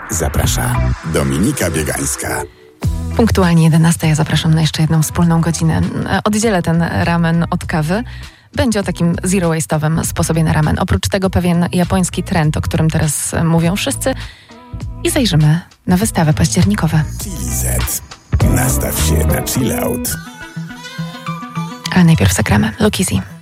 Zaprasza Dominika Biegańska. Punktualnie 11 ja zapraszam na jeszcze jedną wspólną godzinę. Oddzielę ten ramen od kawy. Będzie o takim zero-waste'owym sposobie na ramen. Oprócz tego pewien japoński trend, o którym teraz mówią wszyscy. I zajrzymy na wystawy październikowe. Chili Z. Nastaw się na chill out. Ale najpierw zagramy Look Easy.